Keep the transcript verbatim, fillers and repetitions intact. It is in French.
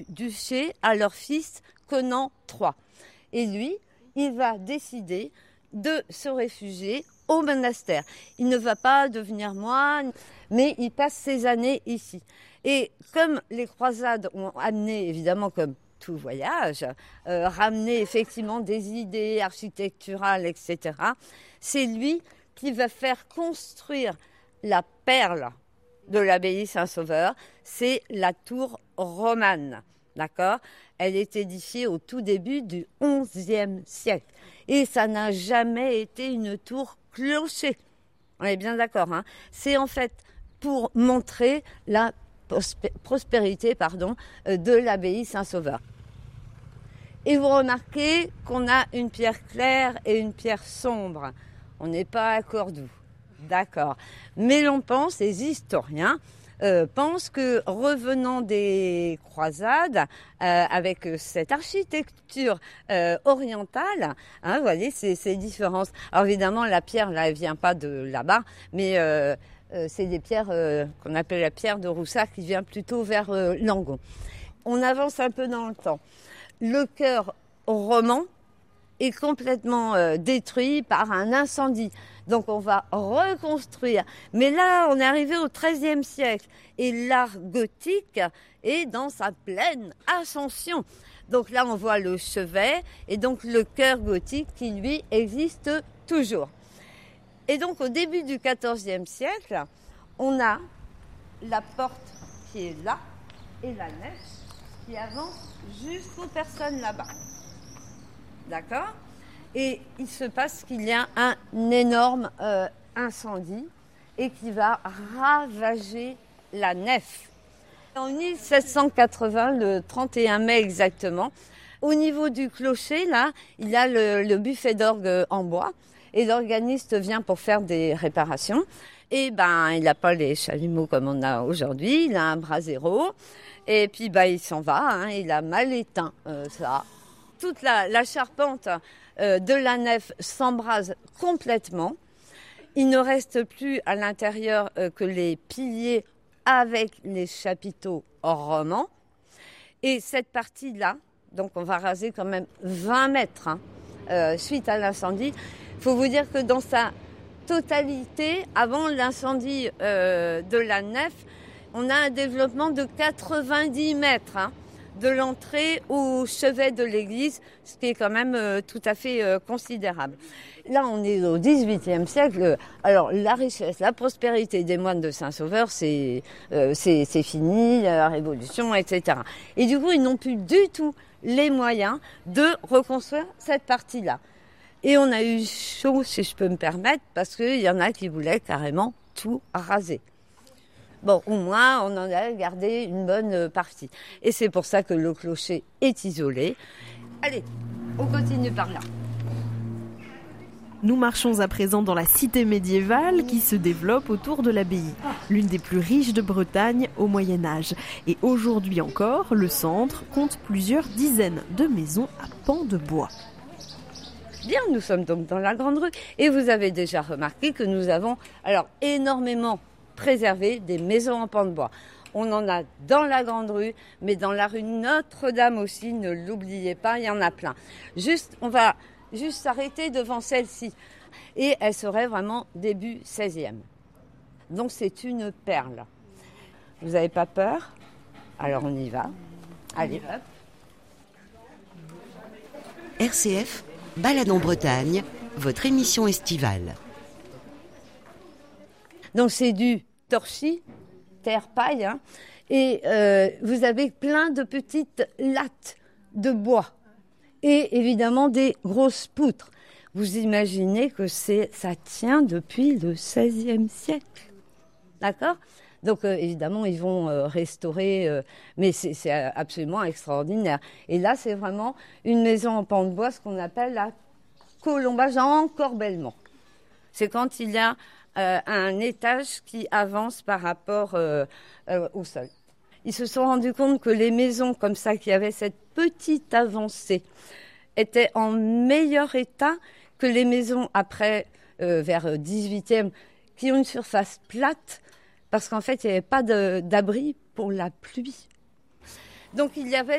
duché à leur fils Conan trois. Et lui, il va décider de se réfugier au monastère. Il ne va pas devenir moine, mais il passe ses années ici. Et comme les croisades ont amené, évidemment, comme tout voyage, euh, ramené effectivement des idées architecturales, et cetera, c'est lui qui va faire construire la perle de l'abbaye Saint-Sauveur, c'est la tour romane. D'accord ? Elle est édifiée au tout début du onzième siècle. Et ça n'a jamais été une tour clocher. On est bien d'accord, hein ? C'est en fait pour montrer la prospérité pardon, de l'abbaye Saint-Sauveur. Et vous remarquez qu'on a une pierre claire et une pierre sombre. On n'est pas à Cordoue. D'accord. Mais l'on pense, les historiens, Euh, pense que revenant des croisades, euh, avec cette architecture euh, orientale, hein, vous voyez ces, ces différences. Alors évidemment, la pierre, là, elle vient pas de là-bas, mais euh, euh, c'est des pierres euh, qu'on appelle la pierre de Roussac, qui vient plutôt vers euh, Langon. On avance un peu dans le temps. Le chœur roman est complètement euh, détruit par un incendie. Donc on va reconstruire. Mais là, on est arrivé au treizième siècle et l'art gothique est dans sa pleine ascension. Donc là, on voit le chevet et donc le chœur gothique qui, lui, existe toujours. Et donc au début du quatorzième siècle, on a la porte qui est là et la nef qui avance jusqu'aux personnes là-bas. D'accord ? Et il se passe qu'il y a un énorme euh, incendie et qui va ravager la nef. En mille sept cent quatre-vingts, le trente et un mai exactement, au niveau du clocher, là, il y a le, le buffet d'orgue en bois et l'organiste vient pour faire des réparations. Et ben, il n'a pas les chalumeaux comme on a aujourd'hui, il a un brasero et puis ben, il s'en va, hein, il a mal éteint euh, ça. Toute la, la charpente euh, de la nef s'embrase complètement. Il ne reste plus à l'intérieur euh, que les piliers avec les chapiteaux romans. Et cette partie-là, donc on va raser quand même vingt mètres hein, euh, suite à l'incendie. Il faut vous dire que dans sa totalité, avant l'incendie euh, de la nef, on a un développement de quatre-vingt-dix mètres. Hein. De l'entrée au chevet de l'église, ce qui est quand même euh, tout à fait euh, considérable. Là, on est au dix-huitième siècle. Alors, la richesse, la prospérité des moines de Saint-Sauveur, c'est, euh, c'est, c'est fini, la Révolution, et cetera. Et du coup, ils n'ont plus du tout les moyens de reconstruire cette partie-là. Et on a eu chaud, si je peux me permettre, parce qu'il y en a qui voulaient carrément tout raser. Bon, au moins, on en a gardé une bonne partie. Et c'est pour ça que le clocher est isolé. Allez, on continue par là. Nous marchons à présent dans la cité médiévale qui se développe autour de l'abbaye, l'une des plus riches de Bretagne au Moyen-Âge. Et aujourd'hui encore, le centre compte plusieurs dizaines de maisons à pans de bois. Bien, nous sommes donc dans la Grande Rue. Et vous avez déjà remarqué que nous avons alors énormément préserver des maisons en pans de bois. On en a dans la Grande Rue, mais dans la rue Notre-Dame aussi, ne l'oubliez pas, il y en a plein. Juste, on va juste s'arrêter devant celle-ci. Et elle serait vraiment début seizième. Donc c'est une perle. Vous n'avez pas peur ? Alors on y va. Allez, hop. R C F, Balade en Bretagne, votre émission estivale. Donc c'est du torchis, terre paille, hein, et euh, vous avez plein de petites lattes de bois et évidemment des grosses poutres. Vous imaginez que c'est, ça tient depuis le seizième siècle, d'accord ? Donc euh, évidemment ils vont euh, restaurer, euh, mais c'est, c'est absolument extraordinaire. Et là c'est vraiment une maison en pan de bois, ce qu'on appelle la colombage en encorbellement. C'est quand il y a Euh, un étage qui avance par rapport euh, euh, au sol. Ils se sont rendus compte que les maisons comme ça, qui avaient cette petite avancée, étaient en meilleur état que les maisons après, euh, vers dix-huitième, qui ont une surface plate, parce qu'en fait, il n'y avait pas de, d'abri pour la pluie. Donc il y avait